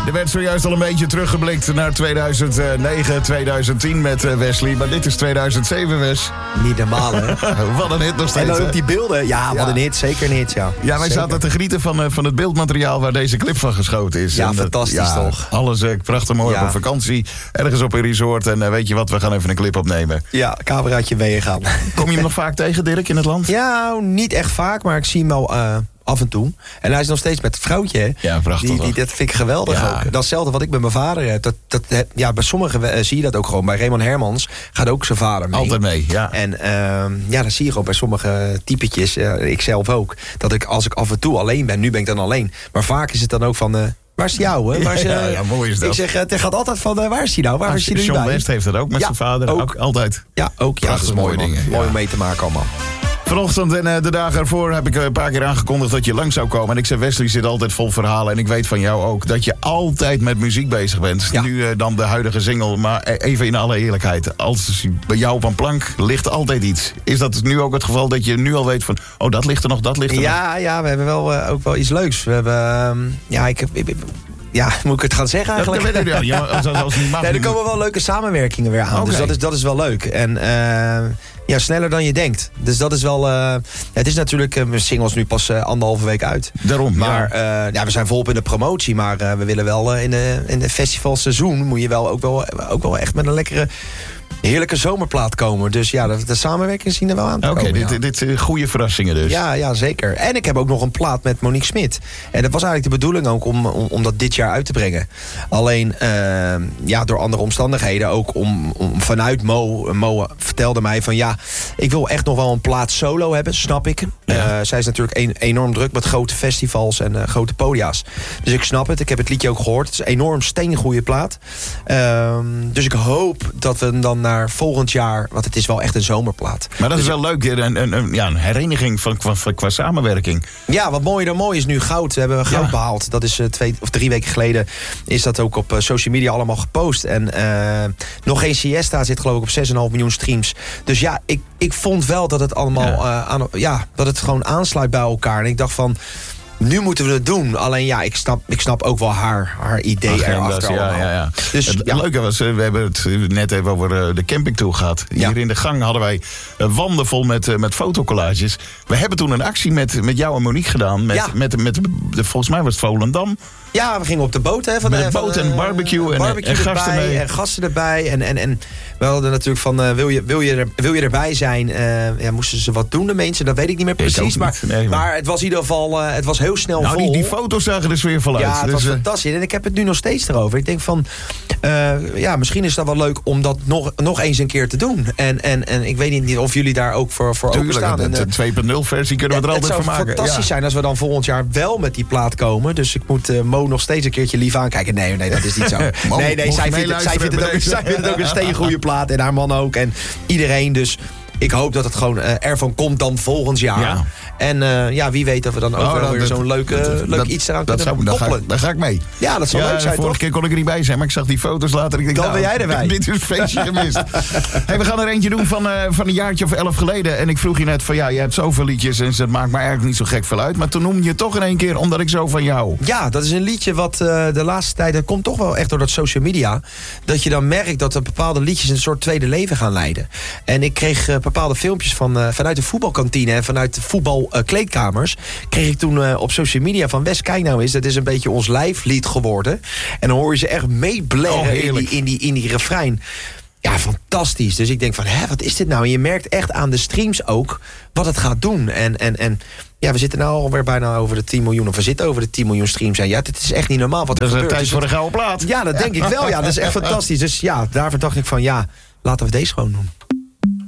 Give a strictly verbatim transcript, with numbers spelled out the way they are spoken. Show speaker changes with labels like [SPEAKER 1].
[SPEAKER 1] Er werd zojuist al een beetje teruggeblikt naar tweeduizend negen, tweeduizend tien met Wesley. Maar dit is tweeduizend zeven, Wes.
[SPEAKER 2] Niet normaal, hè?
[SPEAKER 1] Wat een hit nog steeds.
[SPEAKER 2] En dan op die beelden. Ja, wat een hit. Zeker een hit, ja.
[SPEAKER 1] Ja, wij
[SPEAKER 2] zeker.
[SPEAKER 1] zaten te genieten van, van het beeldmateriaal waar deze clip van geschoten is.
[SPEAKER 2] Ja,
[SPEAKER 1] en
[SPEAKER 2] fantastisch
[SPEAKER 1] dat, ja,
[SPEAKER 2] toch?
[SPEAKER 1] Alles uh, prachtig mooi
[SPEAKER 2] ja.
[SPEAKER 1] op vakantie. Ergens op een resort. En uh, weet je wat, we gaan even een clip opnemen.
[SPEAKER 2] Ja, cameraatje meegaan.
[SPEAKER 1] Kom je hem nog vaak tegen, Dirk, in het land?
[SPEAKER 2] Ja, niet echt vaak, maar ik zie hem wel uh, af en toe. En hij is nog steeds met het vrouwtje, hè?
[SPEAKER 1] Ja, prachtig.
[SPEAKER 2] Die, die, dat vind ik geweldig
[SPEAKER 1] ja.
[SPEAKER 2] ook. Dat is hetzelfde wat ik met mijn vader heb. Dat, dat, ja, bij sommigen uh, zie je dat ook gewoon. Bij Raymond Hermans gaat ook zijn vader mee.
[SPEAKER 1] Altijd mee, ja.
[SPEAKER 2] En uh, ja, dan zie je gewoon bij sommige typetjes, uh, ik zelf ook, dat ik als ik af en toe alleen ben, nu ben ik dan alleen. Maar vaak is het dan ook van... Uh, Waar is die ouwe? Waar is, uh,
[SPEAKER 1] ja, ja, mooi is dat.
[SPEAKER 2] Ik zeg, het gaat altijd van, uh, waar is die nou? Waar
[SPEAKER 1] ah,
[SPEAKER 2] is die nu
[SPEAKER 1] John
[SPEAKER 2] bij?
[SPEAKER 1] West heeft dat ook met
[SPEAKER 2] ja,
[SPEAKER 1] zijn vader.
[SPEAKER 2] Ook.
[SPEAKER 1] ook altijd.
[SPEAKER 2] Ja, ook. Ja, dat is
[SPEAKER 1] mooie
[SPEAKER 2] mooi,
[SPEAKER 1] dingen.
[SPEAKER 2] Mooi
[SPEAKER 1] ja.
[SPEAKER 2] om mee te maken allemaal.
[SPEAKER 1] Vanochtend en uh, de dagen ervoor heb ik een paar keer aangekondigd dat je lang zou komen. En ik zei, Wesley zit altijd vol verhalen. En ik weet van jou ook dat je altijd met muziek bezig bent.
[SPEAKER 2] Ja.
[SPEAKER 1] Nu uh, dan de huidige single. Maar even in alle eerlijkheid. Als bij jou op een plank ligt altijd iets. Is dat nu ook het geval dat je nu al weet van... oh, dat ligt er nog, dat ligt er
[SPEAKER 2] ja,
[SPEAKER 1] nog?
[SPEAKER 2] Ja, we hebben wel uh, ook wel iets leuks. We hebben... Uh, ja, ik heb... Ik, ik, Ja, moet ik het gaan zeggen eigenlijk?
[SPEAKER 1] Dat, dat weet ik ja, als, als niet mag.
[SPEAKER 2] Nee, er komen wel leuke samenwerkingen weer aan.
[SPEAKER 1] Okay.
[SPEAKER 2] Dus dat is, dat is wel leuk. En uh, ja, sneller dan je denkt. Dus dat is wel... Uh, het is natuurlijk... Uh, mijn single is nu pas uh, anderhalve week uit.
[SPEAKER 1] Daarom,
[SPEAKER 2] Maar
[SPEAKER 1] ja.
[SPEAKER 2] Uh, ja, we zijn volop in de promotie. Maar uh, we willen wel uh, in de, in de festivalseizoen... moet je wel ook, wel ook wel echt met een lekkere... heerlijke zomerplaat komen. Dus ja, de, de samenwerking zien er wel aan te
[SPEAKER 1] Oké,
[SPEAKER 2] komen.
[SPEAKER 1] dit,
[SPEAKER 2] ja.
[SPEAKER 1] dit zijn goede verrassingen dus.
[SPEAKER 2] Ja, ja, zeker. En ik heb ook nog een plaat met Monique Smit. En dat was eigenlijk de bedoeling ook om, om, om dat dit jaar uit te brengen. Alleen, uh, ja, door andere omstandigheden ook om, om vanuit Mo... Mo vertelde mij van ja, ik wil echt nog wel een plaat solo hebben, snap ik. Ja. Uh, zij is natuurlijk een, enorm druk met grote festivals en uh, grote podia's. Dus ik snap het. Ik heb het liedje ook gehoord. Het is een enorm steengoede plaat. Uh, dus ik hoop dat we dan naar volgend jaar... want het is wel echt een zomerplaat.
[SPEAKER 1] Maar dat
[SPEAKER 2] dus
[SPEAKER 1] is wel leuk, een, een, een, ja, een hereniging van, van, van, qua samenwerking.
[SPEAKER 2] Ja, wat mooier dan mooi is nu goud. We hebben goud ja. behaald. Dat is uh, twee of drie weken geleden is dat ook op uh, social media allemaal gepost. En uh, nog geen siesta zit geloof ik op zes komma vijf miljoen streams. Dus ja, ik, ik vond wel dat het allemaal ja. Uh, aan, ja, dat het gewoon aansluit bij elkaar. En ik dacht van... nu moeten we het doen. Alleen ja, ik snap, ik snap ook wel haar, haar idee erachter.
[SPEAKER 1] Ja, ja, ja.
[SPEAKER 2] Dus,
[SPEAKER 1] het
[SPEAKER 2] ja.
[SPEAKER 1] leuke was, we hebben het net even over de campingtour gehad. Hier ja. in de gang hadden wij wanden vol met, met fotocollages. We hebben toen een actie met, met jou en Monique gedaan. Met, ja. met, met, met, volgens mij was het Volendam.
[SPEAKER 2] Ja, we gingen op de boot. Hè, van
[SPEAKER 1] met
[SPEAKER 2] de
[SPEAKER 1] boot en barbecue en,
[SPEAKER 2] barbecue
[SPEAKER 1] en gasten
[SPEAKER 2] erbij,
[SPEAKER 1] mee.
[SPEAKER 2] En gasten erbij. En, en, en we hadden natuurlijk van, uh, wil, je, wil, je er, wil je erbij zijn? Uh, ja, moesten ze wat doen, de mensen? Dat weet ik niet meer precies. Maar, niet. Nee, maar. maar het was in ieder geval, uh, het was heel snel
[SPEAKER 1] nou,
[SPEAKER 2] vol.
[SPEAKER 1] Die, die foto's zagen er sfeervol uit.
[SPEAKER 2] Ja, het
[SPEAKER 1] dus,
[SPEAKER 2] was
[SPEAKER 1] uh,
[SPEAKER 2] fantastisch. En ik heb het nu nog steeds erover. Ik denk van, uh, ja, misschien is dat wel leuk om dat nog, nog eens een keer te doen. En, en, en ik weet niet of jullie daar ook voor, voor openstaan.
[SPEAKER 1] De twee punt nul versie kunnen we er altijd van maken.
[SPEAKER 2] Het zou fantastisch ja. zijn als we dan volgend jaar wel met die plaat komen. Dus ik moet uh, Mo nog steeds een keertje lief aankijken. Nee, nee, dat is niet zo.
[SPEAKER 1] Mo,
[SPEAKER 2] nee, nee, zij vindt, het, zij, vindt het ook, zij vindt het ook een steengoede plaat. En haar man ook. En iedereen. Dus ik hoop dat het gewoon uh, ervan komt dan volgend jaar. Ja. En uh, ja, wie weet dat we dan ook oh, wel dat, weer zo'n leuk, uh, leuk dat, iets eraan
[SPEAKER 1] dat
[SPEAKER 2] kunnen
[SPEAKER 1] zou,
[SPEAKER 2] koppelen.
[SPEAKER 1] Daar ga, daar ga ik mee.
[SPEAKER 2] Ja, dat zou
[SPEAKER 1] ja,
[SPEAKER 2] leuk zijn,
[SPEAKER 1] vorige
[SPEAKER 2] toch?
[SPEAKER 1] keer kon ik er niet bij zijn, maar ik zag die foto's later. Ik denk,
[SPEAKER 2] dan
[SPEAKER 1] nou,
[SPEAKER 2] ben jij erbij.
[SPEAKER 1] Dit is een feestje gemist. Hey, we gaan er eentje doen van, uh, van een jaartje of elf geleden. En ik vroeg je net van, ja, je hebt zoveel liedjes en het maakt me eigenlijk niet zo gek veel uit. Maar toen noemde je toch in één keer, omdat ik zo van jou.
[SPEAKER 2] Ja, dat is een liedje wat uh, de laatste tijd, dat komt toch wel echt door dat social media, dat je dan merkt dat er bepaalde liedjes een soort tweede leven gaan leiden. En ik kreeg uh, bepaalde filmpjes van, uh, vanuit de voetbalkantine en vanuit de voetbalkleedkamers, uh, kreeg ik toen uh, op social media van Wes, kijk nou eens, dat is een beetje ons lijflied geworden. En dan hoor je ze echt meeblaren oh, in, die, in, die, in die refrein. Ja, fantastisch. Dus ik denk van, hè, wat is dit nou? En je merkt echt aan de streams ook wat het gaat doen. En, en, en ja, we zitten nou alweer bijna over de tien miljoen. Of we zitten over de tien miljoen streams. En ja, dit is echt niet normaal wat er
[SPEAKER 1] gebeurt.
[SPEAKER 2] Dat
[SPEAKER 1] is tijd voor een gouden plaat.
[SPEAKER 2] Ja, dat denk ik wel. Ja, dat is echt fantastisch. Dus ja, daarvoor dacht ik van, ja, laten we deze gewoon doen.